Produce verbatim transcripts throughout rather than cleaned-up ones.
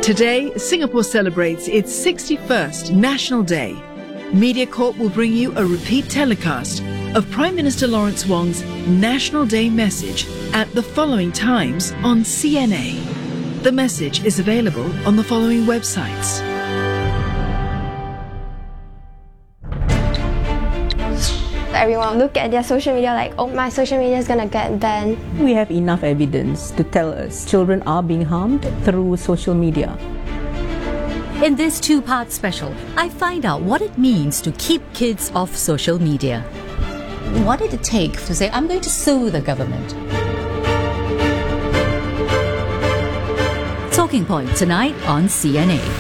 Today, Singapore celebrates its sixty-first National Day. MediaCorp will bring you a repeat telecast of Prime Minister Lawrence Wong's National Day message at the following times on C N A. The message is available on the following websites. Everyone look at their social media like, oh, my social media is gonna get banned. We have enough evidence to tell us children are being harmed through social media. In this two-part special, I find out what it means to keep kids off social media. What did it take to say, I'm going to sue the government? Talking Point tonight on C N A.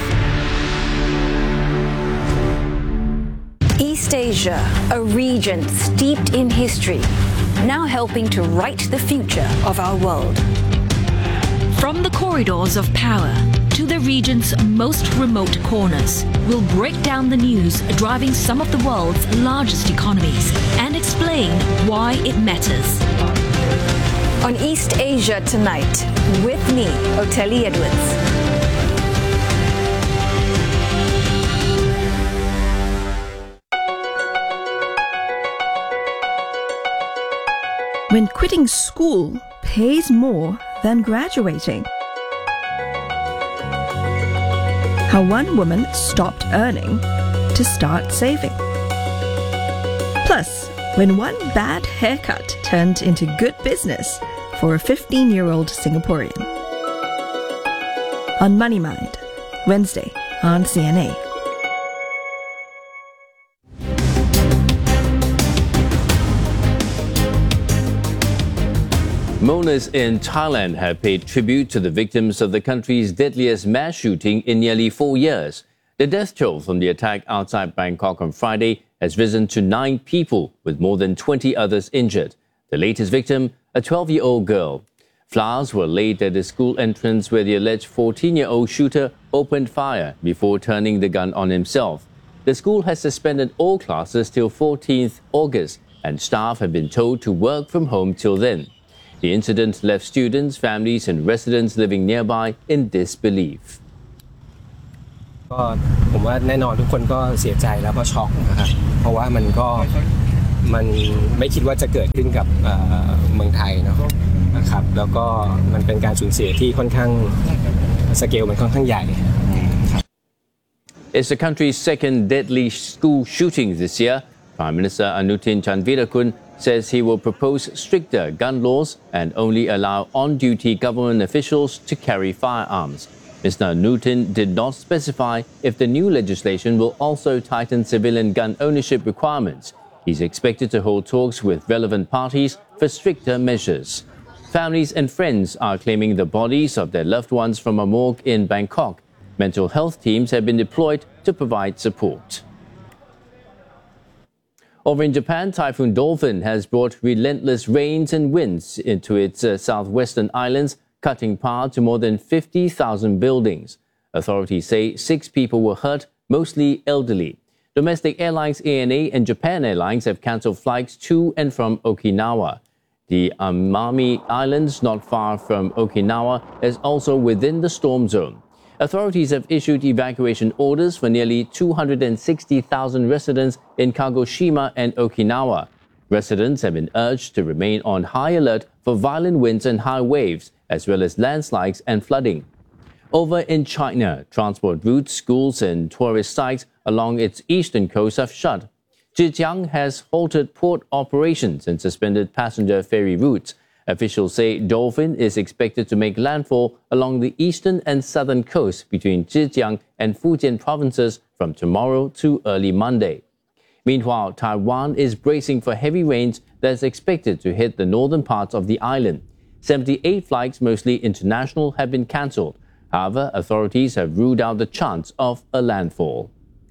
East Asia, a region steeped in history, now helping to write the future of our world. From the corridors of power to the region's most remote corners, we'll break down the news driving some of the world's largest economies and explain why it matters. On East Asia Tonight, with me, Oteli Edwards. When quitting school pays more than graduating. How one woman stopped earning to start saving. Plus, when one bad haircut turned into good business for a fifteen-year-old Singaporean. On Money Mind, Wednesday on C N A. Mourners in Thailand have paid tribute to the victims of the country's deadliest mass shooting in nearly four years. The death toll from the attack outside Bangkok on Friday has risen to nine people, with more than twenty others injured. The latest victim, a twelve-year-old girl. Flowers were laid at the school entrance where the alleged fourteen-year-old shooter opened fire before turning the gun on himself. The school has suspended all classes till fourteenth August, and staff have been told to work from home till then. The incident left students, families and residents living nearby in disbelief. ก็ผมว่าแน่นอนทุกคนก็เสียใจแล้วก็ช็อกนะครับเพราะว่ามันก็มันไม่คิดว่าจะเกิดขึ้นกับเมืองไทยเนาะนะครับแล้วก็มันเป็นการสูญเสียที่ค่อนข้างสเกลมันค่อนข้างใหญ่ It's the country's second deadly school shooting this year. Prime Minister Anutin Chanvirakul says he will propose stricter gun laws and only allow on-duty government officials to carry firearms. Mister Anutin did not specify if the new legislation will also tighten civilian gun ownership requirements. He's expected to hold talks with relevant parties for stricter measures. Families and friends are claiming the bodies of their loved ones from a morgue in Bangkok. Mental health teams have been deployed to provide support. Over in Japan, Typhoon Dolphin has brought relentless rains and winds into its uh, southwestern islands, cutting power to more than fifty thousand buildings. Authorities say six people were hurt, mostly elderly. Domestic airlines A N A and Japan Airlines have cancelled flights to and from Okinawa. The Amami Islands, not far from Okinawa, is also within the storm zone. Authorities have issued evacuation orders for nearly two hundred sixty thousand residents in Kagoshima and Okinawa. Residents have been urged to remain on high alert for violent winds and high waves, as well as landslides and flooding. Over in China, transport routes, schools and tourist sites along its eastern coast have shut. Zhejiang has halted port operations and suspended passenger ferry routes. Officials say Dolphin is expected to make landfall along the eastern and southern coast between Zhejiang and Fujian provinces from tomorrow to early Monday. Meanwhile, Taiwan is bracing for heavy rains that is expected to hit the northern parts of the island. seventy-eight flights, mostly international, have been cancelled. However, authorities have ruled out the chance of a landfall.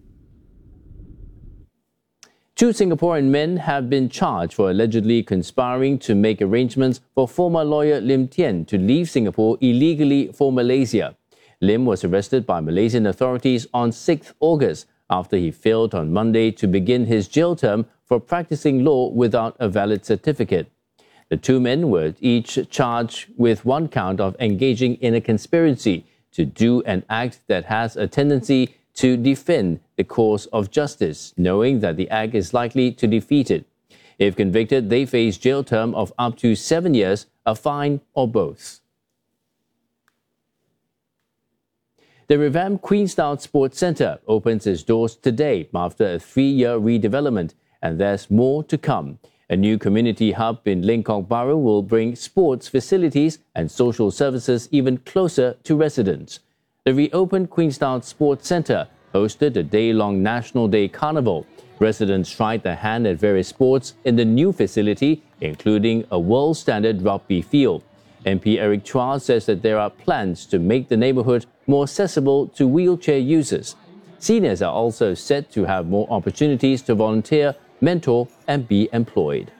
Two Singaporean men have been charged for allegedly conspiring to make arrangements for former lawyer Lim Tian to leave Singapore illegally for Malaysia. Lim was arrested by Malaysian authorities on sixth August after he failed on Monday to begin his jail term for practicing law without a valid certificate. The two men were each charged with one count of engaging in a conspiracy to do an act that has a tendency to defend the cause of justice, knowing that the act is likely to defeat it. If convicted, they face jail term of up to seven years, a fine, or both. The revamped Queenstown Sports Centre opens its doors today after a three-year redevelopment, and there's more to come. A new community hub in Lengkok Bahru will bring sports facilities and social services even closer to residents. The reopened Queenstown Sports Centre hosted a day-long National Day Carnival. Residents tried their hand at various sports in the new facility, including a world-standard rugby field. M P Eric Chua says that there are plans to make the neighbourhood more accessible to wheelchair users. Seniors are also set to have more opportunities to volunteer, mentor, and be employed.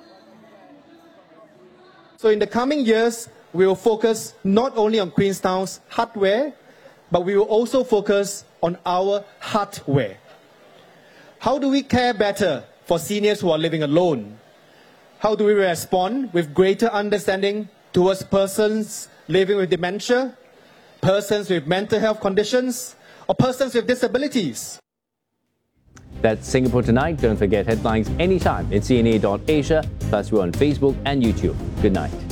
So in the coming years, we will focus not only on Queenstown's hardware, but we will also focus on our heartware. How do we care better for seniors who are living alone? How do we respond with greater understanding towards persons living with dementia, persons with mental health conditions, or persons with disabilities? That's Singapore Tonight. Don't forget headlines anytime at C N A dot Asia. Plus, we're on Facebook and YouTube. Good night.